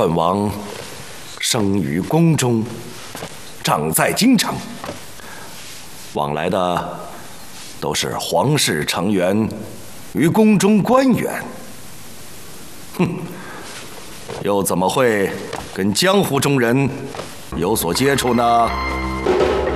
本王生于宫中，长在京城，往来的都是皇室成员与宫中官员。哼，又怎么会跟江湖中人有所接触呢？